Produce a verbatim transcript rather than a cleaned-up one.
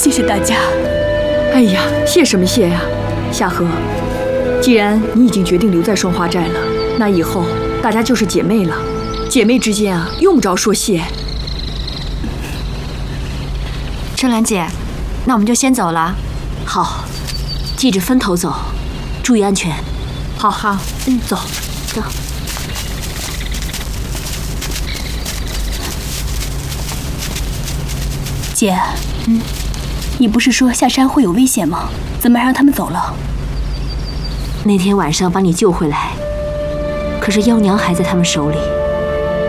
谢谢大家。 哎呀，谢什么谢呀，夏荷。既然你已经决定留在双花寨了，那以后大家就是姐妹了。姐妹之间啊，用不着说谢。 春兰姐，那我们就先走了。 好，记着分头走，注意安全。 好好，嗯，走走。 姐，嗯，你不是说下山会有危险吗？怎么还让他们走了？ 那天晚上把你救回来，可是妖娘还在他们手里。